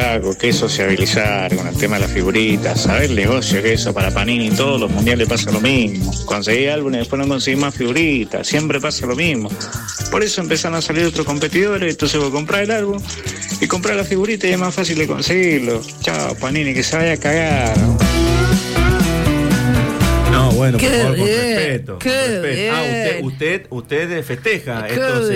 flaco, que es sociabilizar con el tema de las figuritas, saber el negocio que eso para Panini, todos los mundiales pasa lo mismo. Conseguí álbumes, después no conseguí más figuritas, siempre pasa lo mismo. Por eso empezaron a salir otros competidores, entonces voy a comprar el álbum y comprar la figurita y es más fácil de conseguirlo. Chao, Panini, que se vaya a cagar. No, bueno, Qué por favor, con bien, respeto. qué Con respeto. bien. Usted festeja Qué estos